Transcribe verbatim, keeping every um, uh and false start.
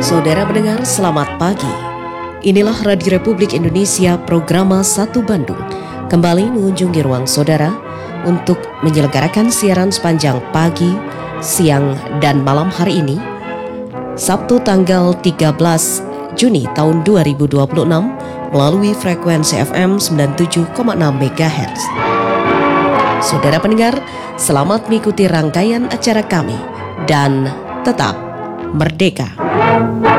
Saudara pendengar, selamat pagi. Inilah Radio Republik Indonesia Programa satu Bandung kembali mengunjungi ruang saudara untuk menyelenggarakan siaran sepanjang pagi, siang, dan malam hari ini, Sabtu tanggal tiga belas Juni tahun dua ribu dua puluh enam melalui frekuensi F M sembilan puluh tujuh koma enam megahertz. Saudara pendengar, selamat mengikuti rangkaian acara kami dan tetap merdeka.